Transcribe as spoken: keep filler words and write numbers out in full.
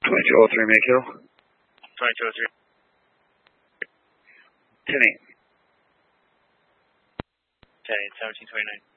twenty-two oh three, make hill. twenty-two oh three. ten eight. ten eight, seventeen twenty-nine.